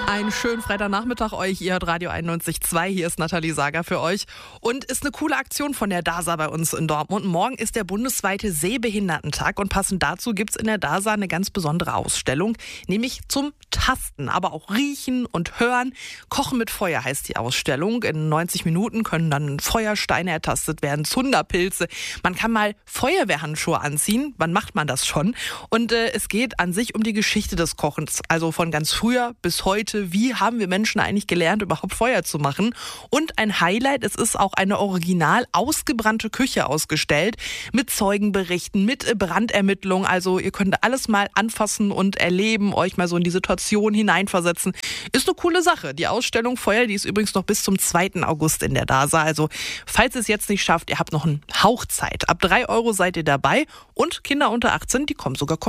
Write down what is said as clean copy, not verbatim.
Einen schönen Freitagnachmittag euch. Ihr hört Radio 91.2. Hier ist Nathalie Sager für euch. Und ist eine coole Aktion von der DASA bei uns in Dortmund. Morgen ist der bundesweite Sehbehindertentag. Und passend dazu gibt es in der DASA eine ganz besondere Ausstellung. Nämlich zum Tasten, aber auch Riechen und Hören. Kochen mit Feuer heißt die Ausstellung. In 90 Minuten können dann Feuersteine ertastet werden, Zunderpilze. Man kann mal Feuerwehrhandschuhe anziehen. Wann macht man das schon? Und es geht an sich um die Geschichte des Kochens. Also von ganz früher bis heute. Wie haben wir Menschen eigentlich gelernt, überhaupt Feuer zu machen? Und ein Highlight, es ist auch eine original ausgebrannte Küche ausgestellt mit Zeugenberichten, mit Brandermittlungen. Also ihr könnt alles mal anfassen und erleben, euch mal so in die Situation hineinversetzen. Ist eine coole Sache. Die Ausstellung Feuer, die ist übrigens noch bis zum 2. August in der DASA. Also falls ihr es jetzt nicht schafft, ihr habt noch einen Hauch Zeit. Ab 3 € seid ihr dabei und Kinder unter 18, die kommen sogar